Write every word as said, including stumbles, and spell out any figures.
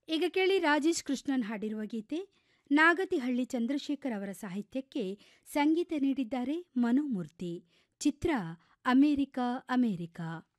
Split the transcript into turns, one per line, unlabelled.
ಈಗ ಕೇಳಿ ರಾಜೇಶ್ ಕೃಷ್ಣನ್ ಹಾಡಿರುವ ಗೀತೆ. ನಾಗತಿಹಳ್ಳಿ ಚಂದ್ರಶೇಖರ್ ಅವರ ಸಾಹಿತ್ಯಕ್ಕೆ ಸಂಗೀತ ನೀಡಿದ್ದಾರೆ ಮನೋಮೂರ್ತಿ. ಚಿತ್ರ ಅಮೇರಿಕಾ ಅಮೇರಿಕಾ.